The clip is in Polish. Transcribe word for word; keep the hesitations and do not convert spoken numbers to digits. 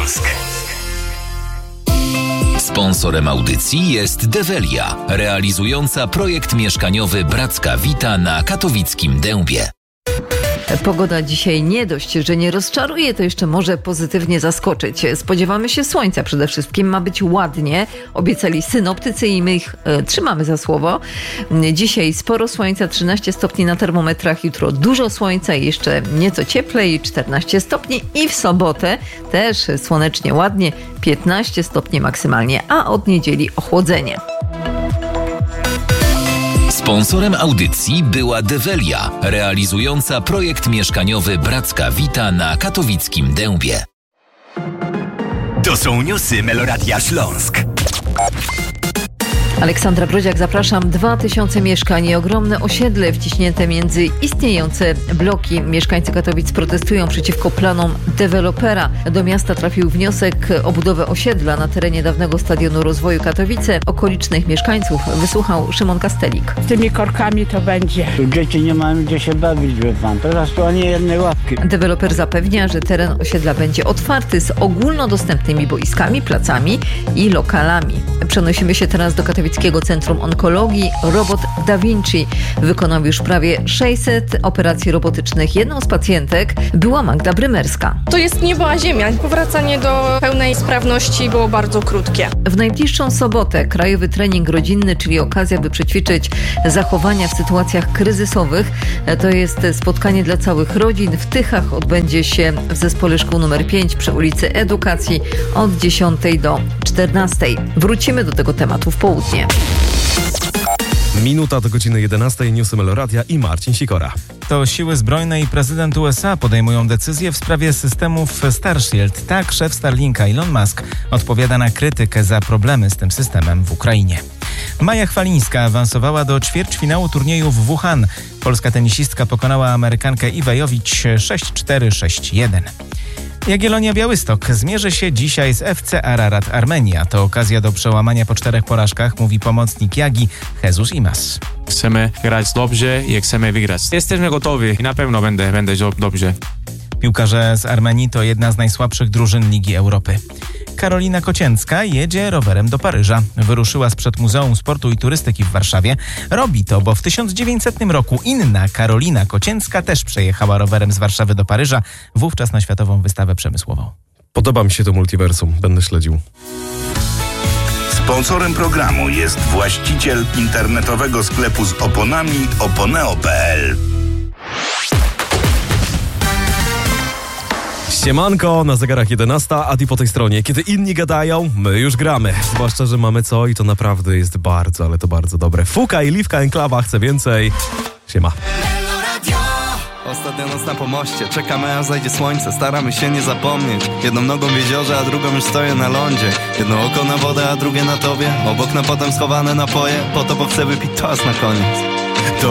Śląsk. Sponsorem audycji jest Develia, realizująca projekt mieszkaniowy Bracka Vita na katowickim Dębie. Pogoda dzisiaj nie dość, że nie rozczaruje, to jeszcze może pozytywnie zaskoczyć. Spodziewamy się słońca przede wszystkim, ma być ładnie. Obiecali synoptycy i my ich e, trzymamy za słowo. Dzisiaj sporo słońca, trzynaście stopni na termometrach, jutro dużo słońca i jeszcze nieco cieplej, czternaście stopni i w sobotę też słonecznie ładnie, piętnaście stopni maksymalnie, a od niedzieli ochłodzenie. Sponsorem audycji była Develia, realizująca projekt mieszkaniowy Bracka Vita na katowickim Dębie. To są newsy Meloradia Śląsk. Aleksandra Brodziak, zapraszam. Dwa tysiące mieszkań i ogromne osiedle wciśnięte między istniejące bloki. Mieszkańcy Katowic protestują przeciwko planom dewelopera. Do miasta trafił wniosek o budowę osiedla na terenie dawnego Stadionu Rozwoju Katowice. Okolicznych mieszkańców wysłuchał Szymon Kastelik. Z tymi korkami to będzie. Tu dzieci nie mają gdzie się bawić, wie pan. Teraz tu ani jednej łapki. Deweloper zapewnia, że teren osiedla będzie otwarty z ogólnodostępnymi boiskami, placami i lokalami. Przenosimy się teraz do Katowic. Centrum Onkologii. Robot Da Vinci wykonał już prawie sześćset operacji robotycznych. Jedną z pacjentek była Magda Brymerska. To jest niebo a ziemia. Powracanie do pełnej sprawności było bardzo krótkie. W najbliższą sobotę krajowy trening rodzinny, czyli okazja, by przećwiczyć zachowania w sytuacjach kryzysowych. To jest spotkanie dla całych rodzin. W Tychach odbędzie się w zespole szkół numer pięć przy ulicy Edukacji od dziesiątej do czternastej. Wrócimy do tego tematu w południe. Minuta do godziny jedenastej, newsy Meloradia i Marcin Sikora. To siły zbrojne i prezydent U S A podejmują decyzje w sprawie systemów Starshield. Tak, szef Starlinka Elon Musk odpowiada na krytykę za problemy z tym systemem w Ukrainie. Maja Chwalińska awansowała do ćwierćfinału turnieju w Wuhan. Polska tenisistka pokonała Amerykankę Iwajowicz sześć cztery sześć jeden. Jagiellonia Białystok zmierzy się dzisiaj z F C Ararat Armenia. To okazja do przełamania po czterech porażkach, mówi pomocnik Jagi Jesus Imas. Chcemy grać dobrze i chcemy wygrać. Jesteśmy gotowi i na pewno będę, będę dobrze. Piłkarze z Armenii to jedna z najsłabszych drużyn Ligi Europy. Karolina Kocięcka jedzie rowerem do Paryża. Wyruszyła sprzed Muzeum Sportu i Turystyki w Warszawie. Robi to, bo w tysiąc dziewięćsetnym roku inna Karolina Kocięcka też przejechała rowerem z Warszawy do Paryża, wówczas na Światową Wystawę Przemysłową. Podoba mi się to multiversum, będę śledził. Sponsorem programu jest właściciel internetowego sklepu z oponami oponeo kropka p l. Siemanko, na zegarach jedenasta, a ty po tej stronie. Kiedy inni gadają, my już gramy. Zwłaszcza, że mamy co i to naprawdę jest bardzo, ale to bardzo dobre. Fuka i Liwka Enklawa chce więcej. Siema. Ostatnia noc na pomoście, czekamy aż zajdzie słońce. Staramy się nie zapomnieć. Jedną nogą w jeziorze, a drugą już stoję na lądzie. Jedno oko na wodę, a drugie na tobie. Obok na potem schowane napoje. Po to, bo chcę wypić toast na koniec. To